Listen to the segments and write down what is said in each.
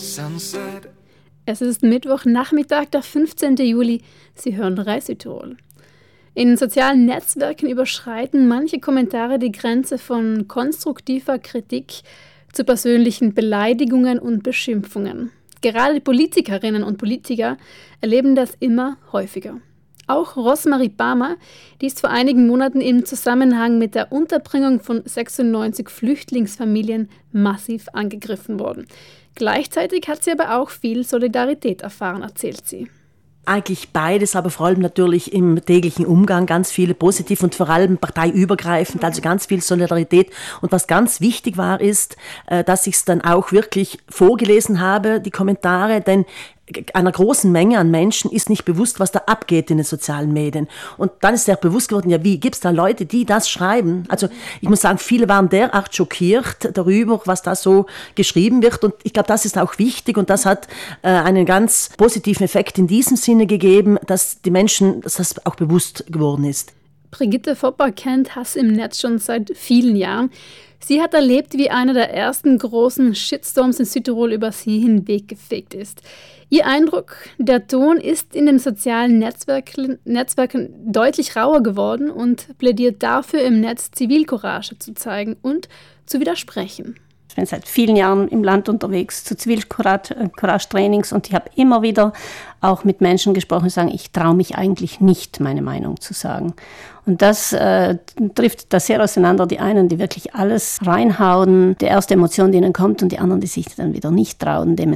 sunset. Es ist Mittwochnachmittag, der 15. Juli. Sie hören Reis Südtirol. In sozialen Netzwerken überschreiten manche Kommentare die Grenze von konstruktiver Kritik zu persönlichen Beleidigungen und Beschimpfungen. Gerade Politikerinnen und Politiker erleben das immer häufiger. Auch Rosmarie Barmer, die ist vor einigen Monaten im Zusammenhang mit der Unterbringung von 96 Flüchtlingsfamilien massiv angegriffen worden. Gleichzeitig hat sie aber auch viel Solidarität erfahren, erzählt sie. Eigentlich beides, aber vor allem natürlich im täglichen Umgang ganz viele positiv und vor allem parteiübergreifend, also ganz viel Solidarität. Und was ganz wichtig war, ist, dass ich es dann auch wirklich vorgelesen habe, die Kommentare, denn einer großen Menge an Menschen ist nicht bewusst, was da abgeht in den sozialen Medien. Und dann ist sehr bewusst geworden, ja, wie gibt es da Leute, die das schreiben? Also ich muss sagen, viele waren derart schockiert darüber, was da so geschrieben wird. Und ich glaube, das ist auch wichtig und das hat einen ganz positiven Effekt in diesem Sinne gegeben, dass die Menschen, dass das auch bewusst geworden ist. Brigitte Fopper kennt Hass im Netz schon seit vielen Jahren. Sie hat erlebt, wie einer der ersten großen Shitstorms in Südtirol über sie hinweggefegt ist. Ihr Eindruck, der Ton ist in den sozialen Netzwerken deutlich rauer geworden und plädiert dafür, im Netz Zivilcourage zu zeigen und zu widersprechen. Ich bin seit vielen Jahren im Land unterwegs zu Zivilcourage-Trainings und ich habe immer wieder auch mit Menschen gesprochen, die sagen, ich traue mich eigentlich nicht, meine Meinung zu sagen. Und das trifft da sehr auseinander. Die einen, die wirklich alles reinhauen, die erste Emotion, die ihnen kommt, und die anderen, die sich dann wieder nicht trauen, dem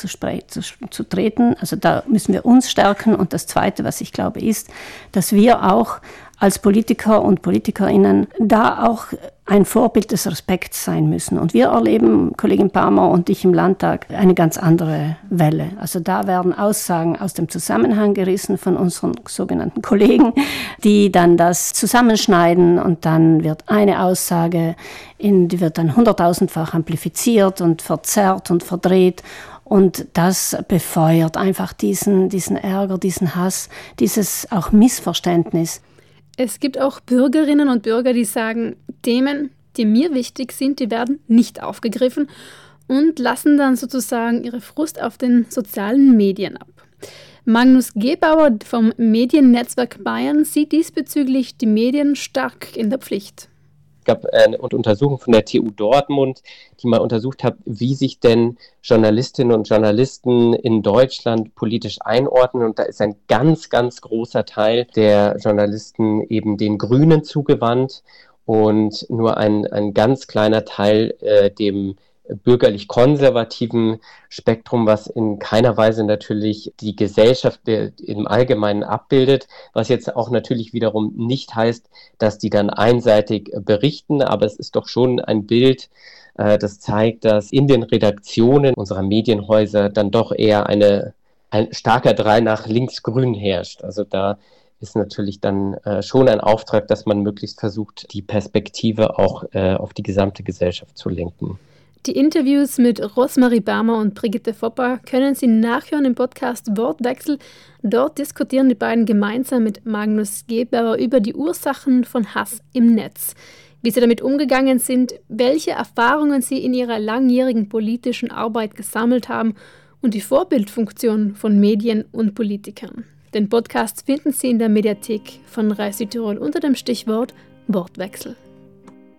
entgegenzutreten. Also da müssen wir uns stärken. Und das Zweite, was ich glaube, ist, dass wir auch als Politiker und Politikerinnen da auch ein Vorbild des Respekts sein müssen. Und wir erleben, Kollegin Barmer und ich im Landtag, eine ganz andere Welle. Also da werden Aussagen aus dem Zusammenhang gerissen von unseren sogenannten Kollegen, die dann das zusammenschneiden und dann wird eine Aussage, die wird dann 100.000-fach amplifiziert und verzerrt und verdreht. Und das befeuert einfach diesen Ärger, diesen Hass, dieses auch Missverständnis. Es gibt auch Bürgerinnen und Bürger, die sagen, Themen, die mir wichtig sind, die werden nicht aufgegriffen und lassen dann sozusagen ihre Frust auf den sozialen Medien ab. Magnus Gebauer vom Mediennetzwerk Bayern sieht diesbezüglich die Medien stark in der Pflicht. Es gab eine Untersuchung von der TU Dortmund, die mal untersucht hat, wie sich denn Journalistinnen und Journalisten in Deutschland politisch einordnen. Und da ist ein ganz, ganz großer Teil der Journalisten eben den Grünen zugewandt und nur ein ganz kleiner Teil dem bürgerlich-konservativen Spektrum, was in keiner Weise natürlich die Gesellschaft im Allgemeinen abbildet, was jetzt auch natürlich wiederum nicht heißt, dass die dann einseitig berichten, aber es ist doch schon ein Bild, das zeigt, dass in den Redaktionen unserer Medienhäuser dann doch eher ein starker Drall nach links-grün herrscht. Also da ist natürlich dann schon ein Auftrag, dass man möglichst versucht, die Perspektive auch auf die gesamte Gesellschaft zu lenken. Die Interviews mit Rosmarie Barmer und Brigitte Fopper können Sie nachhören im Podcast Wortwechsel. Dort diskutieren die beiden gemeinsam mit Magnus Gebauer über die Ursachen von Hass im Netz, wie sie damit umgegangen sind, welche Erfahrungen sie in ihrer langjährigen politischen Arbeit gesammelt haben und die Vorbildfunktion von Medien und Politikern. Den Podcast finden Sie in der Mediathek von Reis Südtirol unter dem Stichwort Wortwechsel.